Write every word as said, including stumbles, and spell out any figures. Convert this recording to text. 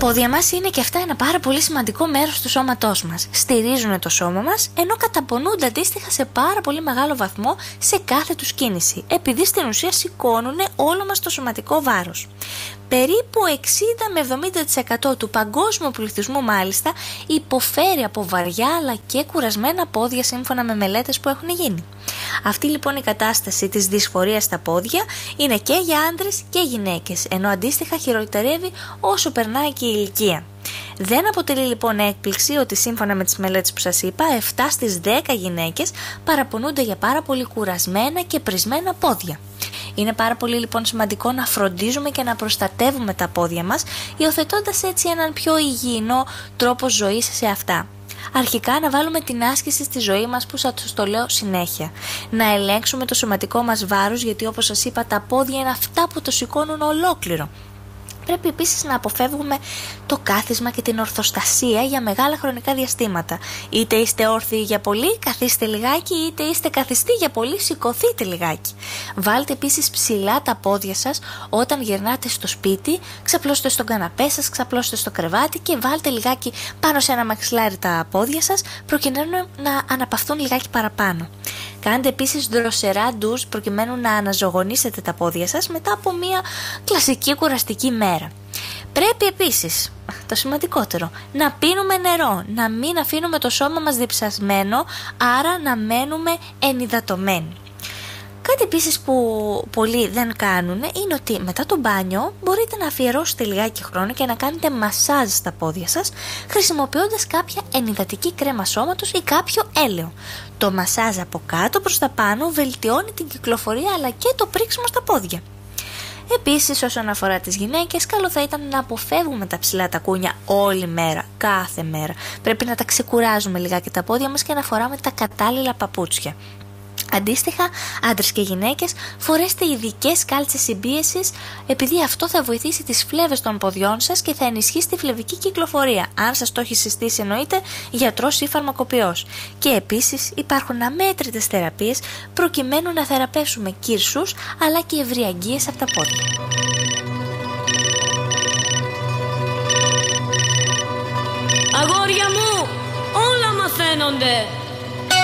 πόδια μας είναι και αυτά ένα πάρα πολύ σημαντικό μέρος του σώματός μας. Στηρίζουν το σώμα μας, ενώ καταπονούνται αντίστοιχα σε πάρα πολύ μεγάλο βαθμό σε κάθε τους κίνηση, επειδή στην ουσία σηκώνουν όλο μας το σωματικό βάρος. Περίπου εξήντα με εβδομήντα τοις εκατό του παγκόσμιου πληθυσμού μάλιστα υποφέρει από βαριά αλλά και κουρασμένα πόδια, σύμφωνα με μελέτες που έχουν γίνει. Αυτή λοιπόν η κατάσταση της δυσφορίας στα πόδια είναι και για άντρες και γυναίκες, ενώ αντίστοιχα χειροτερεύει όσο περνάει και η ηλικία. Δεν αποτελεί λοιπόν έκπληξη ότι σύμφωνα με τις μελέτες που σας είπα, επτά στις δέκα γυναίκες παραπονούνται για πάρα πολύ κουρασμένα και πρισμένα πόδια. Είναι πάρα πολύ λοιπόν σημαντικό να φροντίζουμε και να προστατεύουμε τα πόδια μας, υιοθετώντας έτσι έναν πιο υγιεινό τρόπο ζωής σε αυτά. Αρχικά να βάλουμε την άσκηση στη ζωή μας, που σας το λέω συνέχεια. Να ελέγξουμε το σωματικό μας βάρος, γιατί όπως σας είπα τα πόδια είναι αυτά που το σηκώνουν ολόκληρο. Πρέπει επίσης να αποφεύγουμε το κάθισμα και την ορθοστασία για μεγάλα χρονικά διαστήματα. Είτε είστε όρθιοι για πολύ, καθίστε λιγάκι, είτε είστε καθιστοί για πολύ, σηκωθείτε λιγάκι. Βάλτε επίσης ψηλά τα πόδια σας όταν γυρνάτε στο σπίτι, ξαπλώστε στον καναπέ σας, ξαπλώστε στο κρεβάτι και βάλτε λιγάκι πάνω σε ένα μαξιλάρι τα πόδια σας, προκειμένου να αναπαυθούν λιγάκι παραπάνω. Κάντε επίσης δροσερά ντους προκειμένου να αναζωογονήσετε τα πόδια σας μετά από μια κλασική κουραστική μέρα. Πρέπει επίσης, το σημαντικότερο, να πίνουμε νερό, να μην αφήνουμε το σώμα μας διψασμένο, άρα να μένουμε ενυδατωμένοι. Κάτι επίσης που πολλοί δεν κάνουν είναι ότι μετά το μπάνιο μπορείτε να αφιερώσετε λιγάκι χρόνο και να κάνετε μασάζ στα πόδια σας, χρησιμοποιώντας κάποια ενυδατική κρέμα σώματος ή κάποιο έλαιο. Το μασάζ από κάτω προς τα πάνω βελτιώνει την κυκλοφορία αλλά και το πρίξιμο στα πόδια. Επίσης, όσον αφορά τις γυναίκες, καλό θα ήταν να αποφεύγουμε τα ψηλά τακούνια όλη μέρα, κάθε μέρα. Πρέπει να τα ξεκουράζουμε λιγάκι τα πόδια μας και να φοράμε τα κατάλληλα παπούτσια. Αντίστοιχα, άντρες και γυναίκες, φορέστε ειδικές κάλτσες συμπίεσης, επειδή αυτό θα βοηθήσει τις φλέβες των ποδιών σας και θα ενισχύσει τη φλεβική κυκλοφορία, αν σας το έχει συστήσει εννοείται γιατρός ή φαρμακοποιός. Και επίσης υπάρχουν αμέτρητες θεραπείες προκειμένου να θεραπεύσουμε κύρσους αλλά και ευρυαγγείες από τα πόδια. Αγόρια μου, όλα μαθαίνονται.